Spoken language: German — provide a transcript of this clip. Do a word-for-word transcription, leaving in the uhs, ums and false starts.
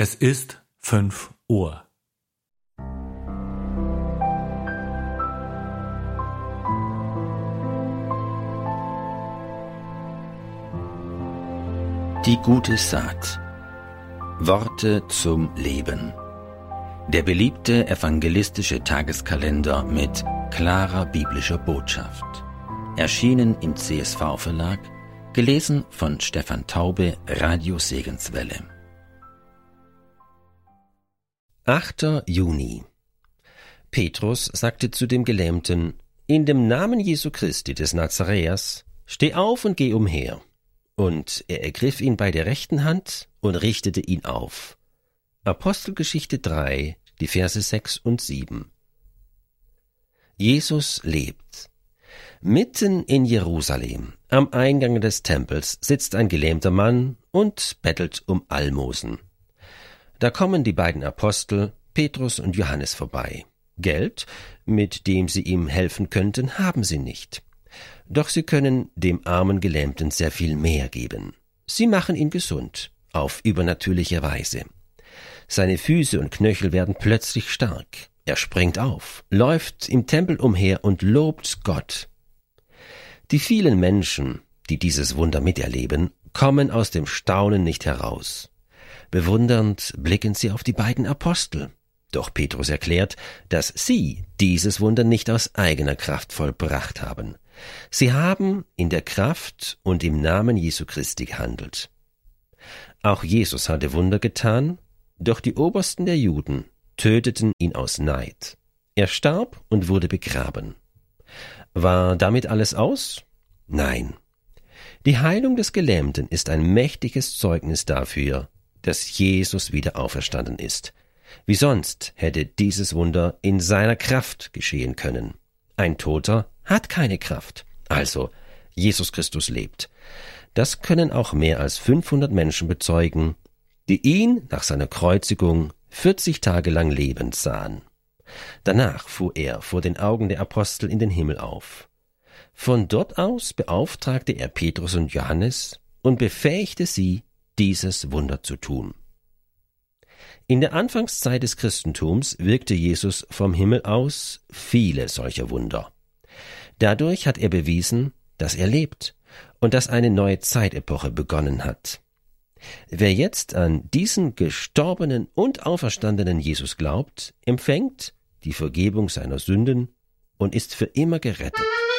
Es ist fünf Uhr. Die gute Saat. Worte zum Leben. Der beliebte evangelistische Tageskalender mit klarer biblischer Botschaft. Erschienen im C S V-Verlag, gelesen von Stefan Taube, Radio Segenswelle. achter Juni. Petrus sagte zu dem Gelähmten: In dem Namen Jesu Christi des Nazaräers, steh auf und geh umher. Und er ergriff ihn bei der rechten Hand und richtete ihn auf. Apostelgeschichte drei, die Verse sechs und sieben. Jesus lebt. Mitten in Jerusalem, am Eingang des Tempels, sitzt ein gelähmter Mann und bettelt um Almosen. Da kommen die beiden Apostel, Petrus und Johannes, vorbei. Geld, mit dem sie ihm helfen könnten, haben sie nicht. Doch sie können dem armen Gelähmten sehr viel mehr geben. Sie machen ihn gesund, auf übernatürliche Weise. Seine Füße und Knöchel werden plötzlich stark. Er springt auf, läuft im Tempel umher und lobt Gott. Die vielen Menschen, die dieses Wunder miterleben, kommen aus dem Staunen nicht heraus. Bewundernd blicken sie auf die beiden Apostel. Doch Petrus erklärt, dass sie dieses Wunder nicht aus eigener Kraft vollbracht haben. Sie haben in der Kraft und im Namen Jesu Christi gehandelt. Auch Jesus hatte Wunder getan, doch die Obersten der Juden töteten ihn aus Neid. Er starb und wurde begraben. War damit alles aus? Nein. Die Heilung des Gelähmten ist ein mächtiges Zeugnis dafür, dass Jesus wieder auferstanden ist. Wie sonst hätte dieses Wunder in seiner Kraft geschehen können. Ein Toter hat keine Kraft. Also, Jesus Christus lebt. Das können auch mehr als fünfhundert Menschen bezeugen, die ihn nach seiner Kreuzigung vierzig Tage lang lebend sahen. Danach fuhr er vor den Augen der Apostel in den Himmel auf. Von dort aus beauftragte er Petrus und Johannes und befähigte sie, dieses Wunder zu tun. In der Anfangszeit des Christentums wirkte Jesus vom Himmel aus viele solcher Wunder. Dadurch hat er bewiesen, dass er lebt und dass eine neue Zeitepoche begonnen hat. Wer jetzt an diesen gestorbenen und auferstandenen Jesus glaubt, empfängt die Vergebung seiner Sünden und ist für immer gerettet.